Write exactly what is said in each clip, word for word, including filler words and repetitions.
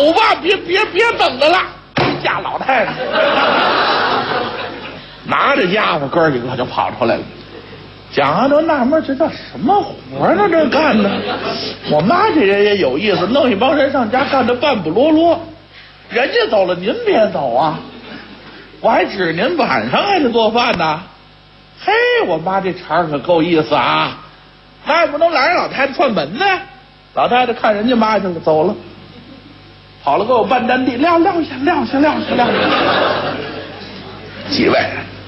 吧，别别别等着了，嫁老太太。拿着家伙哥几个就跑出来了。蒋阿德纳闷，这叫什么活呢？这干的，我妈这人也有意思，弄一帮人上家干得半不落落。人家走了，您别走啊！我还指您晚上还得做饭呢。嘿，我妈这茬可够意思啊！那也不能拦着老太太串门呢。老太太看人家妈去了，走了，跑了给我半站地，撂撂下，撂下，撂下，撂下。几位，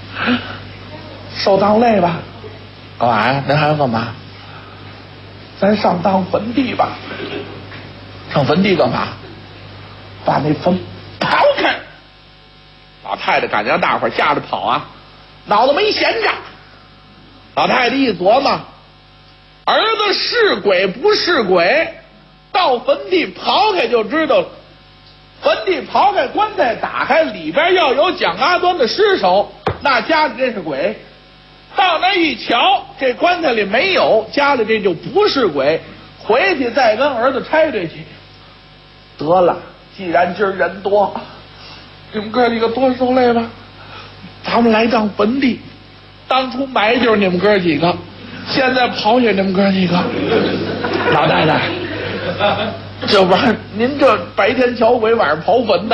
受当累吧？干嘛呀？您还要干嘛？咱上当坟地吧。上坟地干嘛？把那坟刨开。老太太感觉大伙吓得跑啊，脑子没闲着。老太太一琢磨，儿子是鬼不是鬼，到坟地刨开就知道了。坟地刨开，棺材打开，里边要有蒋阿端的尸首，那家里这是鬼。到那一瞧，这棺材里没有，家里这就不是鬼。回去再跟儿子拆对去。得了，既然今儿人多，你们哥几个多受累吧。咱们来趟坟地，当初埋就是你们哥几个，现在刨也你们哥几个。老太太，这玩意儿您这白天瞧鬼，晚上刨坟的。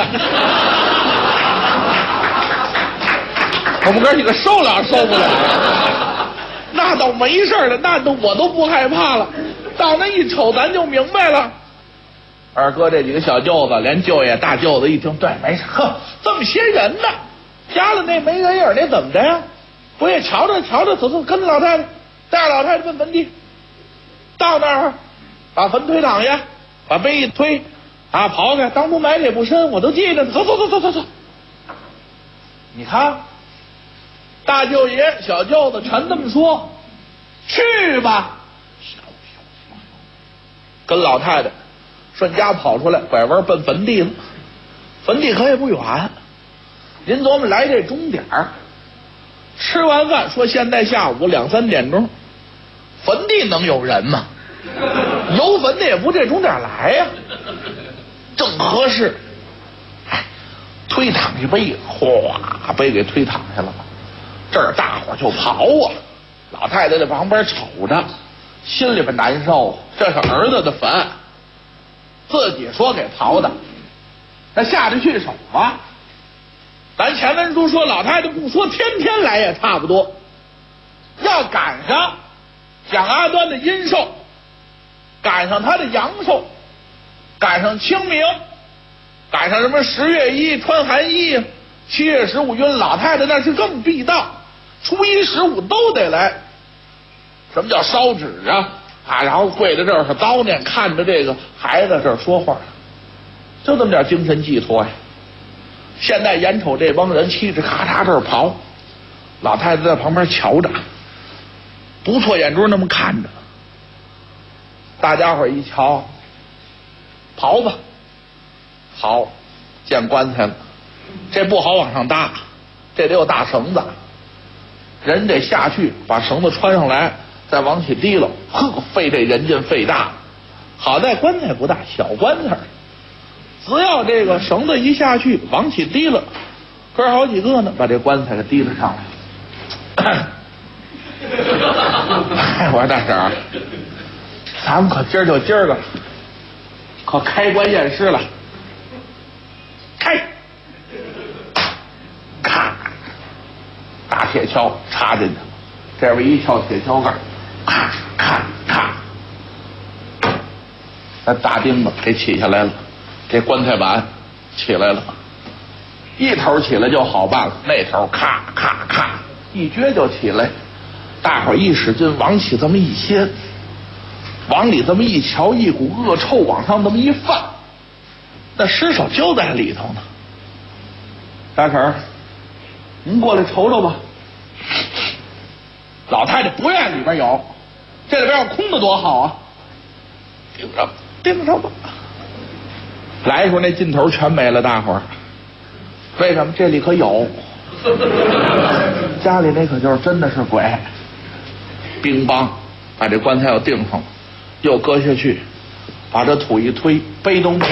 我们哥几个受了受不了，那倒没事了，那都我都不害怕了。到那一瞅，咱就明白了。二哥这几个小舅子，连舅爷大舅子一听，对，没事，呵，这么些人呢，家里那没人影，那怎么的呀？不也瞧着瞧着，走走，跟着老太太，带着老太太奔坟地。到那儿，把坟推躺下，把碑一推，啊，刨开，当初埋的也不深，我都记着。走走走走走走，你看。大舅爷、小舅子全这么说，去吧。跟老太太顺家跑出来，拐弯奔坟地了。坟地可也不远，您琢磨来这钟点儿，吃完饭说现在下午两三点钟，坟地能有人吗？游坟的也不这钟点来呀、啊，正合适。哎，推躺一碑，哗，碑给推躺下了。这儿大伙就刨啊，老太太在旁边瞅着，心里边难受。这是儿子的坟，自己说给刨的，那下得去手吗？咱前文书说，老太太不说天天来也差不多，要赶上蒋阿端的阴寿，赶上他的阳寿，赶上清明，赶上什么十月一穿寒衣，七月十五晕，老太太那是更必到。初一十五都得来。什么叫烧纸啊？啊，然后跪在这儿是叨念，看着这个孩子这儿说话，就这么点精神寄托呀。现在眼瞅这帮人嘁哧咔嚓这儿刨，老太太在旁边瞧着，不错眼珠那么看着。大家伙一瞧，刨吧，好，见棺材了，这不好往上搭，这得有大绳子。人得下去把绳子穿上来，再往起提溜，呵，费这人劲费大。好在棺材不大，小棺材，只要这个绳子一下去往起提溜，哥好几个呢，把这棺材给提了上来。哎，我说大婶儿，咱们可今儿就今儿个，可开棺验尸了。开，咔。大铁锹插进去，这边一撬铁锹盖，咔咔咔，那大钉子给起下来了，这棺材板起来了，一头起来就好办了，那头咔咔咔一撅就起来，大伙一使劲往起这么一掀，往里这么一瞧，一股恶臭往上这么一放，那尸首就在里头呢。大婶儿，您过来瞅瞅吧。老太太不愿意里边有，这里边要空的多好啊！盯着，盯着吧。来的时候那劲头全没了，大伙儿。为什么？这里可有，家里那可就是真的是鬼。乒乓，把这棺材要钉上了，又搁下去，把这土一推，碑都没